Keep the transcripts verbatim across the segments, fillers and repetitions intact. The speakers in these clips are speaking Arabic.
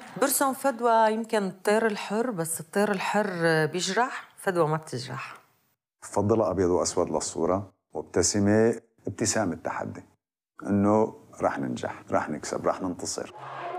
برسم فدوى يمكن الطير الحر، بس الطير الحر بيجرح، فدوى ما بتجرح. بفضلها أبيض وأسود للصورة، وابتسمة ابتسامة تحدي، إنه راح ننجح، راح نكسب، راح ننتصر.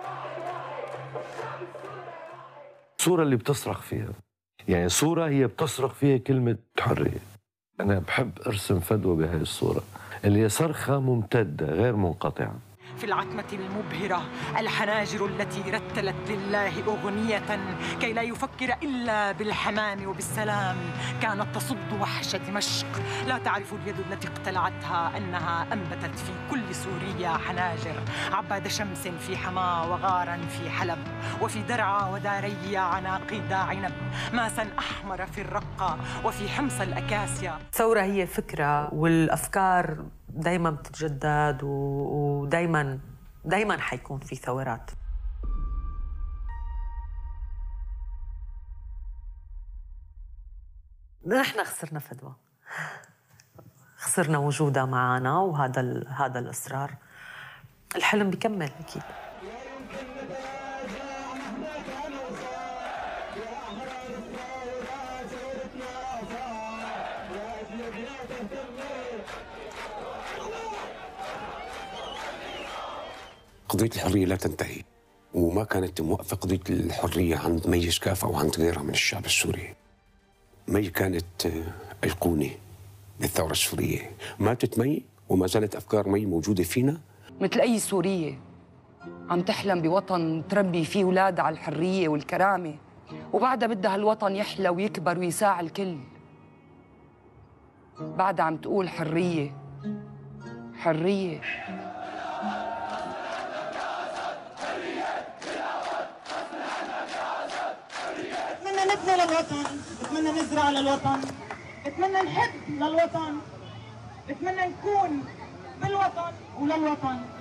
الصورة اللي بتصرخ فيها، يعني صورة هي بتصرخ فيها كلمة حرية. أنا بحب أرسم فدوى بهذه الصورة اللي هي صرخة ممتدة غير منقطعة. في العتمة المبهرة الحناجر التي رتلت لله أغنية كي لا يفكر إلا بالحمام وبالسلام كانت تصد وحش دمشق. لا تعرف اليد التي اقتلعتها أنها أنبتت في كل سوريا حناجر، عباد شمس في حماة وغارا في حلب، وفي درعا وداريا عناقيد عنب، ماسا أحمر في الرقة وفي حمص الأكاسيا. الثورة هي فكرة، والأفكار دايما بتتجدد، ودايما دايما حيكون في ثورات. نحن خسرنا فدوى، خسرنا وجودها معنا، وهذا ال... هذا الإصرار. الحلم بيكمل أكيد. قضية الحرية لا تنتهي، وما كانت موقفة قضية الحرية عند مي شكافة أو عند غيرها من الشعب السوري. مي كانت أيقونة للثورة السورية، ماتت مي وما زالت أفكار مي موجودة فينا. مثل أي سورية عم تحلم بوطن تربي فيه أولاد على الحرية والكرامة، وبعدها بدها الوطن يحلى ويكبر ويساع الكل. بعدها عم تقول حرية حرية. بتمنى نبني للوطن، بتمنى نزرع للوطن، بتمنى نحب للوطن، بتمنى نكون بالوطن وللوطن.